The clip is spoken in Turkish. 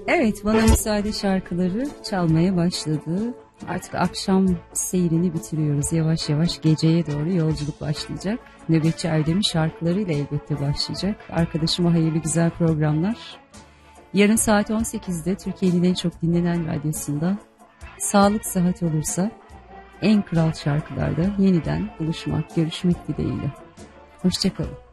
Evet, bana müsaade şarkıları çalmaya başladı. Artık akşam seyrini bitiriyoruz. Yavaş yavaş geceye doğru yolculuk başlayacak. Nöbetçi Erdem'in şarkılarıyla elbette başlayacak. Arkadaşıma hayırlı güzel programlar. Yarın saat 18'de Türkiye'nin en çok dinlenen radyosunda sağlık sıhhat olursa en kral şarkılarda yeniden buluşmak, görüşmek dileğiyle. Hoşçakalın.